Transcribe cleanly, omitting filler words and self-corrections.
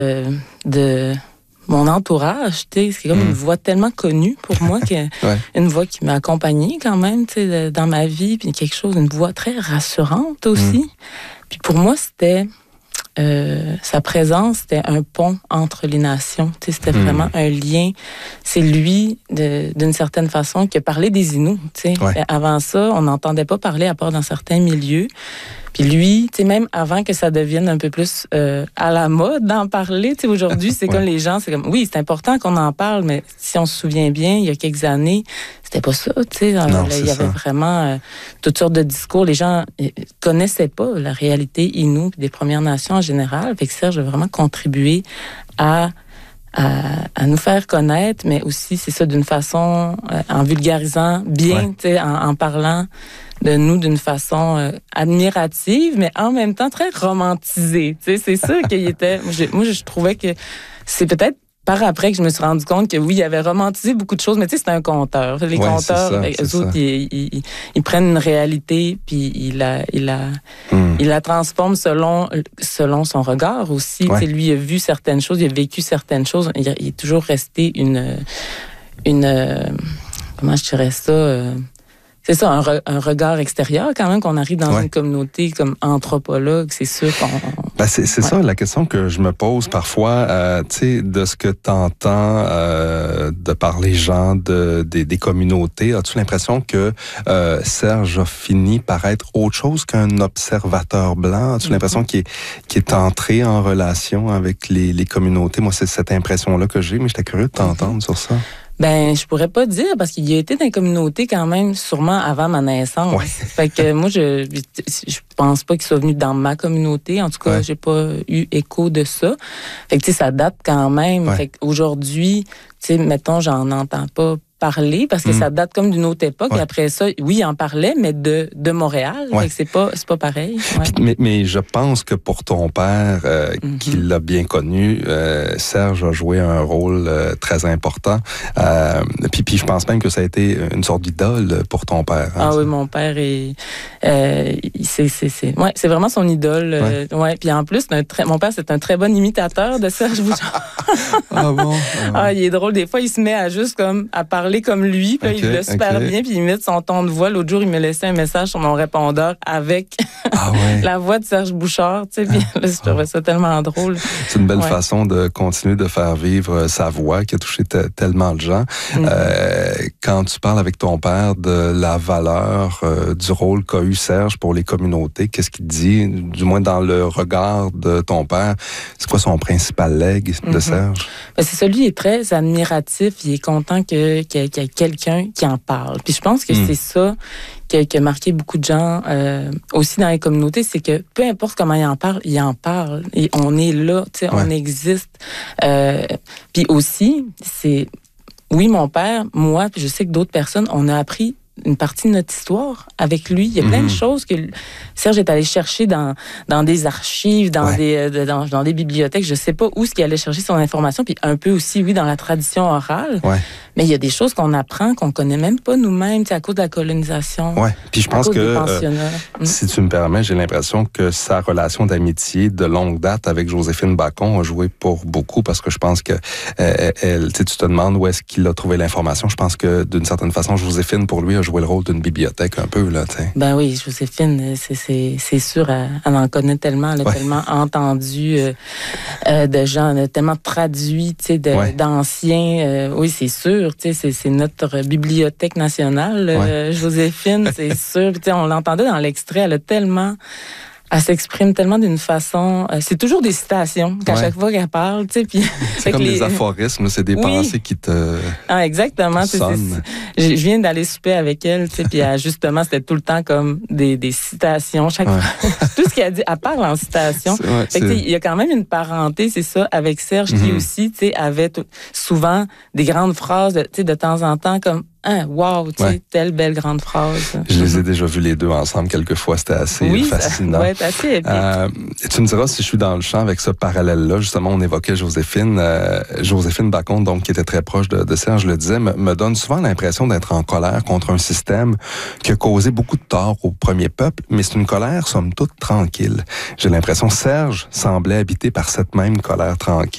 de mon entourage, tu sais, c'est comme une voix tellement connue pour moi, une voix qui m'a accompagnée quand même, tu sais, dans ma vie, puis une voix très rassurante aussi. Puis pour moi, c'était sa présence, c'était un pont entre les nations. Tu sais, c'était vraiment un lien. C'est lui, d'une certaine façon, qui a parlé des Inuits. Tu sais. Avant ça, on n'entendait pas parler à part dans certains milieux. Puis lui, tu sais, même avant que ça devienne un peu plus à la mode d'en parler, tu sais, aujourd'hui, c'est comme les gens, c'est comme, oui, c'est important qu'on en parle, mais si on se souvient bien, il y a quelques années, c'était pas ça, tu sais. Il y avait vraiment toutes sortes de discours. Les gens connaissaient pas la réalité Innu des Premières Nations en général. Fait que Serge a vraiment contribué à nous faire connaître, mais aussi, c'est ça, d'une façon, en vulgarisant bien, tu sais, en parlant de nous d'une façon admirative, mais en même temps très romantisée. Tu sais, c'est ça qu'il était. Moi, je trouvais que c'est peut-être par après que je me suis rendu compte que oui, il avait romantisé beaucoup de choses, mais tu sais, c'est un conteur. Les conteurs, eux autres, ils prennent une réalité, puis ils la transforment selon son regard aussi. Tu sais, lui, il a vu certaines choses, il a vécu certaines choses. Il est toujours resté une comment je dirais ça? C'est ça, un regard extérieur quand même, qu'on arrive dans une communauté comme anthropologue, c'est sûr qu'on... c'est ça la question que je me pose parfois, tu sais, de ce que t'entends de par les gens des communautés. As-tu l'impression que Serge a fini par être autre chose qu'un observateur blanc? As-tu l'impression qu'il est entré en relation avec les communautés? Moi, c'est cette impression-là que j'ai, mais j'étais curieux de t'entendre sur ça. Ben, je pourrais pas dire, parce qu'il a été dans une communauté quand même, sûrement avant ma naissance. Fait que moi, je pense pas qu'il soit venu dans ma communauté. En tout cas, j'ai pas eu écho de ça. Fait que, tu sais, ça date quand même. Fait qu'aujourd'hui, tu sais, mettons, j'en entends pas parler, parce que ça date comme d'une autre époque. Et après ça, oui, il en parlait, mais de Montréal. Fait que c'est pas pareil. Mais je pense que pour ton père, qui l'a bien connu, Serge a joué un rôle très important. Puis je pense même que ça a été une sorte d'idole pour ton père. Hein, oui, mon père c'est vraiment son idole. Puis en plus, mon père, c'est un très bon imitateur de Serge Bouchard. Ah bon? Il est drôle. Des fois, il se met à parler comme lui, puis il le super bien, puis il imite son ton de voix. L'autre jour, il me laissait un message sur mon répondeur avec la voix de Serge Bouchard, tu sais, puis je trouvais ça tellement drôle. C'est une belle façon de continuer de faire vivre sa voix qui a touché tellement de gens. Quand tu parles avec ton père de la valeur du rôle qu'a eu Serge pour les communautés, qu'est-ce qu'il te dit, du moins dans le regard de ton père? C'est quoi son principal legs de Serge? Ben, c'est ça, lui, il est très admiratif, il est content qu'il y ait quelqu'un qui en parle. Puis je pense que c'est ça qui a marqué beaucoup de gens aussi dans les communautés, c'est que peu importe comment il en parle. Et on est là, tu sais, on existe. Puis aussi, oui, mon père, moi, puis je sais que d'autres personnes, on a appris une partie de notre histoire avec lui. Il y a plein de choses que Serge est allé chercher dans des archives, dans des bibliothèques. Je sais pas où ce qu'il allait chercher son information, puis un peu aussi, oui, dans la tradition orale. Mais il y a des choses qu'on apprend, qu'on connaît même pas nous-mêmes, à cause de la colonisation. Puis je pense que, si tu me permets, j'ai l'impression que sa relation d'amitié de longue date avec Joséphine Bacon a joué pour beaucoup, parce que je pense que tu te demandes où est-ce qu'il a trouvé l'information. Je pense que, d'une certaine façon, Joséphine, pour lui, a joué le rôle d'une bibliothèque un peu, là, tu sais. Ben oui, Joséphine, c'est sûr, elle en connaît tellement, elle a tellement entendu de gens, elle a tellement traduit, tu sais, d'anciens. Oui, c'est sûr. C'est notre bibliothèque nationale, Joséphine, c'est sûr. On l'entendait dans l'extrait, elle s'exprime tellement d'une façon... c'est toujours des citations, qu'à chaque fois qu'elle parle, tu sais, puis... C'est comme des aphorismes, c'est des pensées qui te... exactement. Je viens d'aller souper avec elle, tu sais, puis justement, c'était tout le temps comme des citations. Chaque fois, tout ce qu'elle a dit, elle parle en citation. Il y a quand même une parenté, c'est ça, avec Serge, qui aussi, tu sais, avait souvent des grandes phrases, tu sais, de temps en temps, comme... wow, tu sais, telle belle grande phrase. Je les ai déjà vus les deux ensemble quelques fois, c'était assez fascinant. Oui, ça assez épique. Tu me diras si je suis dans le champ avec ce parallèle-là. Justement, on évoquait Joséphine Bacon, donc qui était très proche de Serge, le disait, me donne souvent l'impression d'être en colère contre un système qui a causé beaucoup de tort au premier peuple, mais c'est une colère, somme toute, tranquille. J'ai l'impression que Serge semblait habité par cette même colère tranquille.